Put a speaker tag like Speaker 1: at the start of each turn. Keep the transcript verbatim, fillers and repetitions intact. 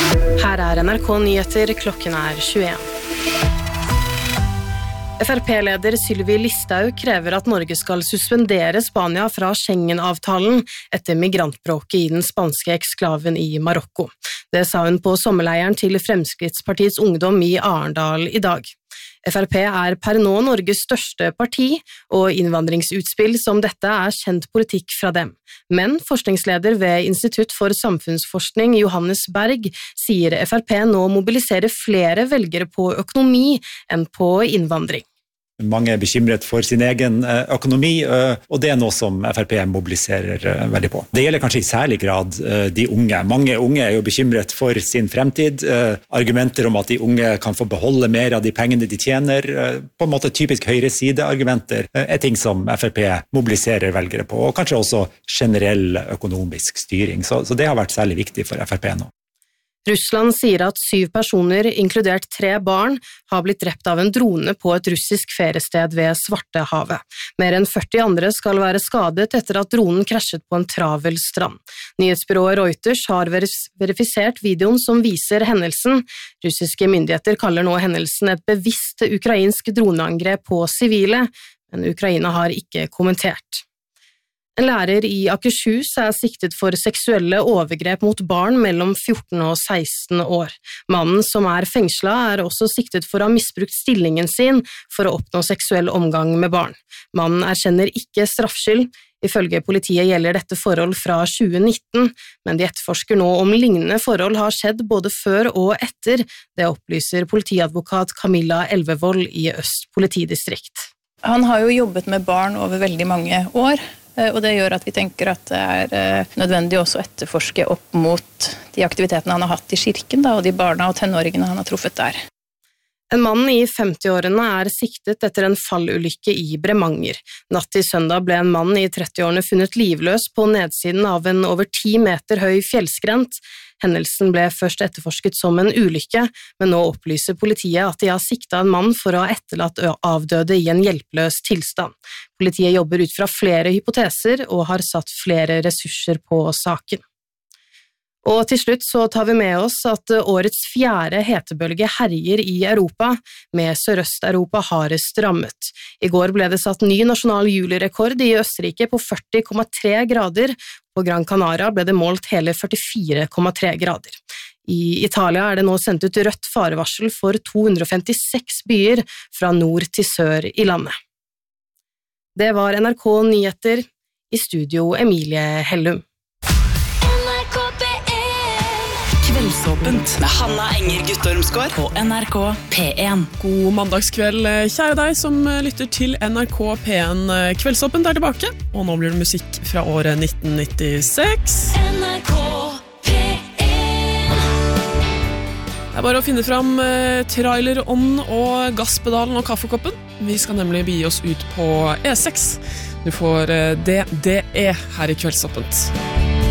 Speaker 1: Her er N R K Nyheter, klokken er tjueen. F R P-leder Sylvi Listhaug krever at Norge skal suspendere Spania fra Schengen-avtalen etter migrantbråket i den spanske eksklaven i Marokko. Det sa hun på sommerleiren til Fremskrittspartiets ungdom i Arendal i dag. F R P er per nå Norges største parti, og innvandringsutspill som dette er kjent politikk fra dem. Men forskningsleder ved Institutt for samfunnsforskning Johannes Berg sier F R P nå mobiliserer flere velgere på økonomi enn på innvandring.
Speaker 2: Mange er bekymret for sin egen økonomi, og det er noe som F R P mobiliserer veldig på. Det gjelder kanskje i særlig grad de unge. Mange unge er jo bekymret for sin fremtid. Argumenter om at de unge kan få beholde mer av de pengene de tjener, på en måte typisk høyresideargumenter, er ting som F R P mobiliserer velgere på, og kanskje også generell økonomisk styring. Så, så det har vært særlig viktig for F R P nå.
Speaker 1: Russland sier at syv personer, inkludert tre barn, har blitt drept av en drone på et russisk feriested ved Svartehavet. Mer enn førti andre skal være skadet etter at dronen krasjet på en travel strand. Nyhetsbyrået Reuters har verifisert videoen som viser hendelsen. Russiske myndigheter kaller nå hendelsen et bevisst ukrainsk droneangrep på sivile, men Ukraina har ikke kommentert. En lærer i Akershus er siktet for seksuelle overgrep mot barn mellom fjorten og seksten år. Mannen som er fengslet er også siktet for å ha misbrukt stillingen sin for å oppnå seksuell omgang med barn. Mannen erkjenner ikke straffskyld. Ifølge politiet gjelder dette forhold fra tjue nitten, men de etterforsker nå om lignende forhold har skjedd både før og etter. Det opplyser politiadvokat Camilla Elvevold i Øst politidistrikt.
Speaker 3: Han har jo jobbet med barn over veldig mange år, og det gjør at vi tenker at det er nødvendig også å etterforske opp mot de aktivitetene han har hatt i kirken, da, og de barna og tenåringene han har truffet der.
Speaker 1: En mann i femti-årene er siktet etter en fallulykke i Bremanger. Natt til søndag ble en mann i tretti-årene funnet livløs på nedsiden av en over ti meter høy fjellskrent. Hendelsen ble først etterforsket som en ulykke, men nå opplyser politiet at de har siktet en mann for å ha etterlatt avdøde i en hjelpeløs tilstand. Politiet jobber ut fra flere hypoteser og har satt flere ressurser på saken. Og til slutt så tar vi med oss at årets fjerde hetebølge herjer i Europa, med Sørøst-Europa hardest rammet. I går ble det satt ny nasjonal julirekord i Østerrike på førti komma tre grader. På Gran Canaria ble det målt hele førtifire komma tre grader. I Italia er det nå sendt ut rødt farevarsel for to hundre og femtiseks byer fra nord til sør i landet. Det var N R K Nyheter, i studio Emilie Hellum.
Speaker 4: Kveldsåpent med Hanna Enger Guttormsgård på N R K P én.
Speaker 5: God mandagskveld, kjære deg som lytter til N R K P én. Kveldsåpent er tilbake, og nå blir det musikk fra året nitten nittiseks.
Speaker 4: N R K P én.
Speaker 5: Det er bare å finne fram trailerånden og gasspedalen og kaffekoppen. Vi skal nemlig begi oss ut på E seks. Du får D D E her i Kveldsåpent.